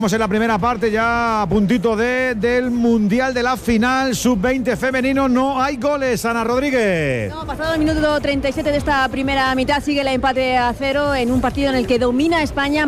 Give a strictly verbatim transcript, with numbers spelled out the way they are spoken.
Estamos en la primera parte, ya a puntito de, del Mundial de la final sub veinte femenino. No hay goles, Ana Rodríguez. No, pasado el minuto treinta y siete de esta primera mitad, sigue el empate a cero en un partido en el que domina España.